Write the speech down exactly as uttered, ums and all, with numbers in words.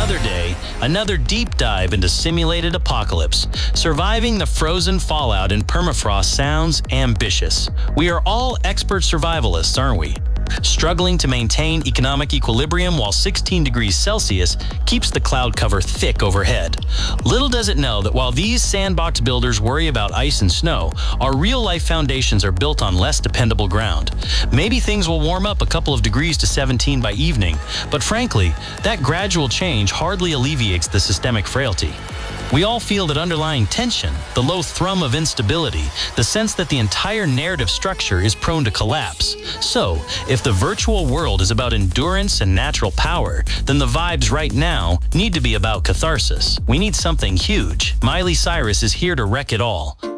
Another day, another deep dive into simulated apocalypse. Surviving the frozen fallout in permafrost sounds ambitious. We are all expert survivalists, aren't we? Struggling to maintain economic equilibrium while sixteen degrees Celsius keeps the cloud cover thick overhead. Little does it know that while these sandbox builders worry about ice and snow, our real-life foundations are built on less dependable ground. Maybe things will warm up a couple of degrees to seventeen by evening, but frankly, that gradual change hardly alleviates the systemic frailty. We all feel that underlying tension, the low thrum of instability, the sense that the entire narrative structure is prone to collapse. So, if the virtual world is about endurance and natural power, then the vibes right now need to be about catharsis. We need something huge. Miley Cyrus is here to wreck it all.